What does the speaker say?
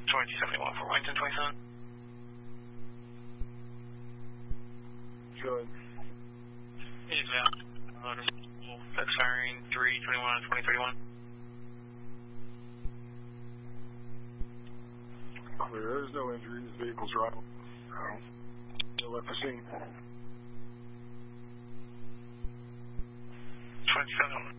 2271 for Wellington 27. Go ahead. He's out. That's firing 321 on 2031. Clear. There's no injuries. Vehicle's driving. Still left the scene. 27.